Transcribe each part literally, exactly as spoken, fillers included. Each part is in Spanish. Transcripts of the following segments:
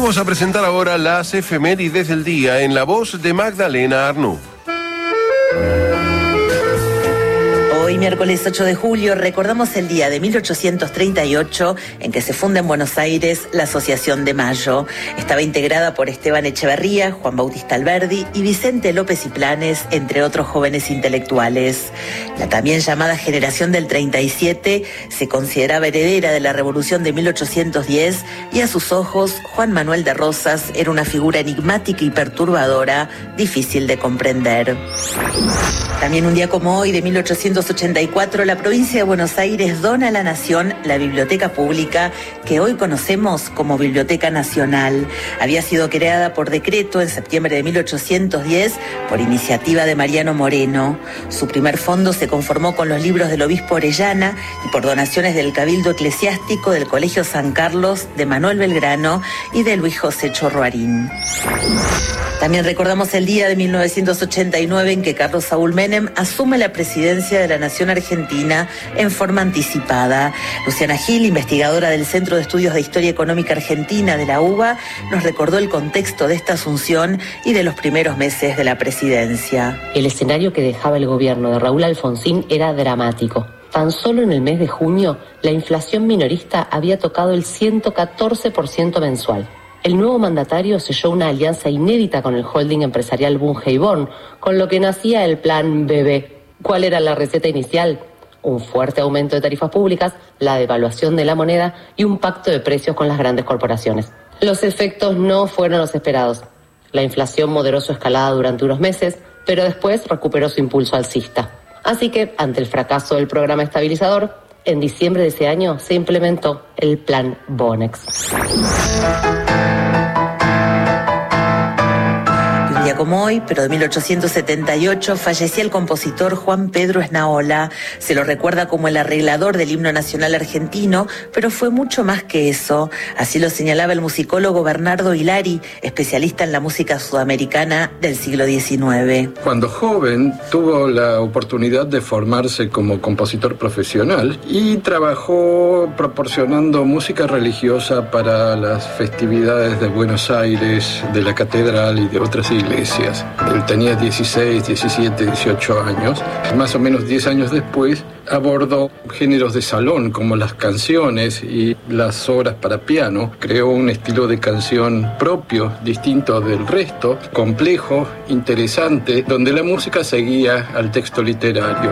Vamos a presentar ahora las efemérides del día en la voz de Magdalena Arnú. Hoy, miércoles ocho de julio, recordamos el día de mil ochocientos treinta y ocho en que se funda en Buenos Aires la Asociación de Mayo. Estaba integrada por Esteban Echeverría, Juan Bautista Alberdi y Vicente López y Planes, entre otros jóvenes intelectuales. La también llamada Generación del treinta y siete se consideraba heredera de la Revolución de mil ochocientos diez y a sus ojos Juan Manuel de Rosas era una figura enigmática y perturbadora, difícil de comprender. También un día como hoy, de mil ochocientos ochenta y cuatro, la provincia de Buenos Aires dona a la Nación la biblioteca pública que hoy conocemos como Biblioteca Nacional. Había sido creada por decreto en septiembre de mil ochocientos diez por iniciativa de Mariano Moreno. Su primer fondo se conformó con los libros del obispo Orellana y por donaciones del Cabildo Eclesiástico, del Colegio San Carlos, de Manuel Belgrano y de Luis José Chorroarín. También recordamos el día de mil novecientos ochenta y nueve en que Carlos Saúl Menem asume la presidencia de la Nación Argentina en forma anticipada. Luciana Gil, investigadora del Centro de Estudios de Historia Económica Argentina de la U B A, nos recordó el contexto de esta asunción y de los primeros meses de la presidencia. El escenario que dejaba el gobierno de Raúl Alfonsín era dramático. Tan solo en el mes de junio, la inflación minorista había tocado el ciento catorce por ciento mensual. El nuevo mandatario selló una alianza inédita con el holding empresarial Bunge y Born, con lo que nacía el Plan B B. ¿Cuál era la receta inicial? Un fuerte aumento de tarifas públicas, la devaluación de la moneda y un pacto de precios con las grandes corporaciones. Los efectos no fueron los esperados. La inflación moderó su escalada durante unos meses, pero después recuperó su impulso alcista. Así que, ante el fracaso del programa estabilizador, en diciembre de ese año se implementó el Plan Bonex. Un día como hoy, pero de mil ochocientos setenta y ocho, fallecía el compositor Juan Pedro Esnaola. Se lo recuerda como el arreglador del himno nacional argentino, pero fue mucho más que eso. Así lo señalaba el musicólogo Bernardo Hilari, especialista en la música sudamericana del siglo diecinueve. Cuando joven tuvo la oportunidad de formarse como compositor profesional y trabajó proporcionando música religiosa para las festividades de Buenos Aires, de la catedral y de otras iglesias. Él tenía dieciséis, diecisiete, dieciocho años. Más o menos diez años después abordó géneros de salón como las canciones y las obras para piano. Creó un estilo de canción propio, distinto del resto, complejo, interesante, donde la música seguía al texto literario.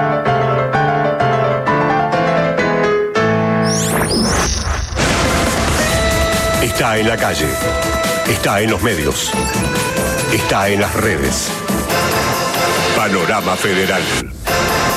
Está en la calle, está en los medios, está en las redes. Panorama Federal.